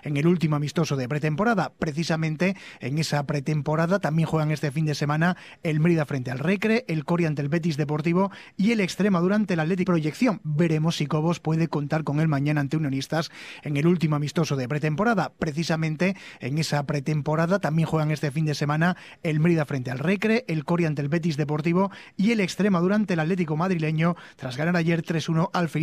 en el último amistoso de pretemporada. Precisamente en esa pretemporada también juegan este fin de semana el Mérida frente al Recre, el Coria ante el Betis Deportivo y el Extremadura ante el Athletic. Proyección. Veremos si Cobos puede contar con él mañana ante Unionistas en el último amistoso de pretemporada. Precisamente en esa pretemporada también juegan este fin de semana el Mérida frente al Recre, el Coria ante el Betis Deportivo y el Extremadura ante el Atlético madrileño tras ganar ayer 3-1 al